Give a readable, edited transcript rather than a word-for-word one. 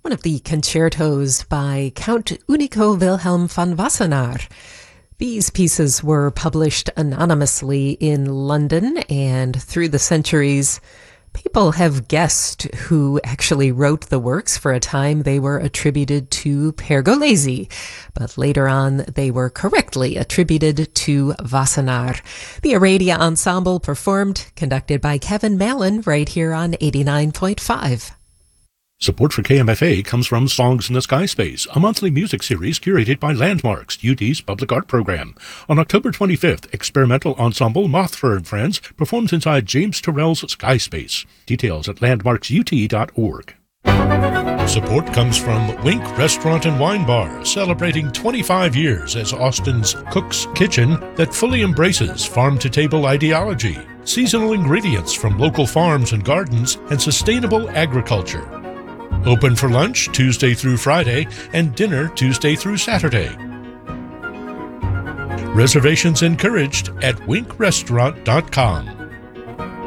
one of the concertos by Count Unico Wilhelm von Wassenaar. These pieces were published anonymously in London, and through the centuries, people have guessed who actually wrote the works. For a time, they were attributed to Pergolesi, but later on, they were correctly attributed to Wassenaar. The Aradia Ensemble performed, conducted by Kevin Mallon, right here on 89.5. Support for KMFA comes from Songs in the Sky Space, a monthly music series curated by Landmarks, UT's public art program. On October 25th, experimental ensemble Mothfur and Friends performs inside James Turrell's Sky Space. Details at landmarksut.org. Support comes from Wink Restaurant and Wine Bar, celebrating 25 years as Austin's Cook's Kitchen that fully embraces farm-to-table ideology, seasonal ingredients from local farms and gardens, and sustainable agriculture. Open for lunch Tuesday through Friday and dinner Tuesday through Saturday. Reservations encouraged at winkrestaurant.com.